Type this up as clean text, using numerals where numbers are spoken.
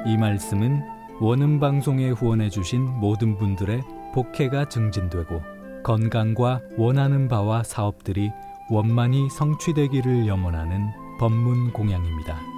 이 말씀은 원음 방송에 후원해 주신 모든 분들의 복혜가 증진되고 건강과 원하는 바와 사업들이 원만히 성취되기를 염원하는 법문 공양입니다.